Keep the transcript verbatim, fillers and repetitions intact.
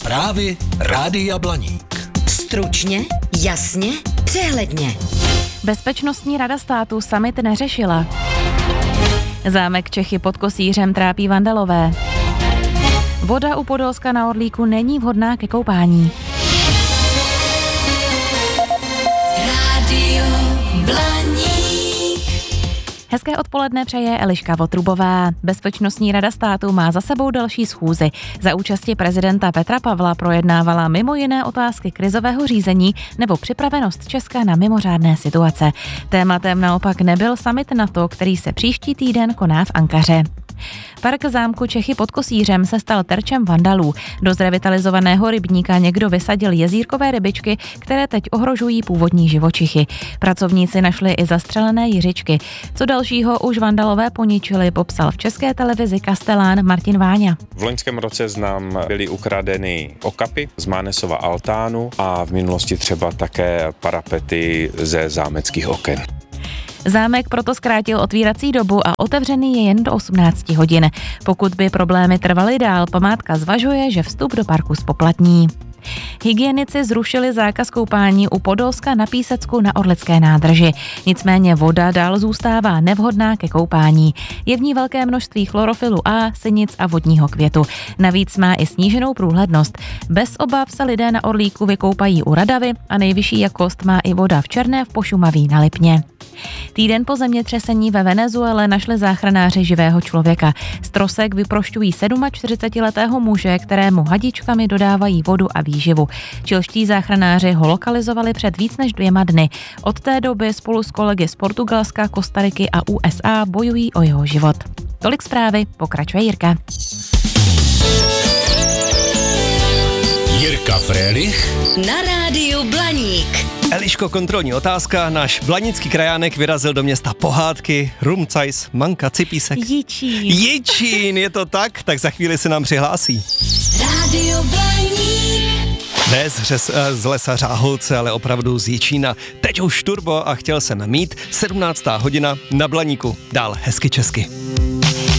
Zprávy Rádia Blaník. Stručně, jasně, přehledně. Bezpečnostní rada státu summit neřešila. Zámek Čechy pod Kosířem trápí vandalové. Voda u Podolska na Orlíku není vhodná ke koupání. Rádio Blaník. Hezké odpoledne přeje Eliška Votrubová. Bezpečnostní rada státu má za sebou další schůzi. Za účasti prezidenta Petra Pavla projednávala mimo jiné otázky krizového řízení nebo připravenost Česka na mimořádné situace. Tématem naopak nebyl summit NATO, který se příští týden koná v Ankaře. Park zámku Čechy pod Kosířem se stal terčem vandalů. Do zrevitalizovaného rybníka někdo vysadil jezírkové rybičky, které teď ohrožují původní živočichy. Pracovníci našli i zastřelené jiřičky. Co dalšího už vandalové poničili, popsal v České televizi kastelán Martin Váňa. V loňském roce nám byly ukradeny okapy z Mánesova altánu a v minulosti třeba také parapety ze zámeckých oken. Zámek proto zkrátil otvírací dobu a otevřený je jen do osmnácti hodin. Pokud by problémy trvaly dál, památka zvažuje, že vstup do parku zpoplatní. Hygienici zrušili zákaz koupání u Podolska na Písecku na Orlické nádrži. Nicméně voda dál zůstává nevhodná ke koupání. Je v ní velké množství chlorofilu A, sinic a vodního květu. Navíc má i sníženou průhlednost. Bez obav se lidé na Orlíku vykoupají u Radavy a nejvyšší jakost má i voda v Černé v Pošumaví na Lipně. Týden po zemětřesení ve Venezuele našli záchranáři živého člověka. Z trosek vyprošťují čtyřicetisedmiletého muže, kterému hadičkami dodávají vodu a výživu. Čilští záchranáři ho lokalizovali před víc než dvěma dny. Od té doby spolu s kolegy z Portugalska, Kostariky a U S A bojují o jeho život. Tolik zprávy, pokračuje Jirka. Jirka Frélich Na rádiu Blaník. Eliško, kontrolní otázka. Náš blanický krajánek vyrazil do města pohádky. Rumcajs, Manka, Cipísek. Jičín. Jičín, je to tak? Tak za chvíli se nám přihlásí. Rádio Blaník. Ne z, řez, z lesa Řáholce, ale opravdu z Jičína. Teď už turbo a chtěl jsem mít sedmnáctá hodina na Blaníku. Dál hezky česky.